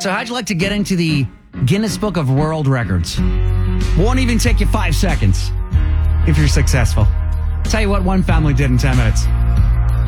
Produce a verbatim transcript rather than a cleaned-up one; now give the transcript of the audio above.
So how'd you like to get into the Guinness Book of World Records? Won't even take you five seconds if you're successful. Tell you what one family did in ten minutes.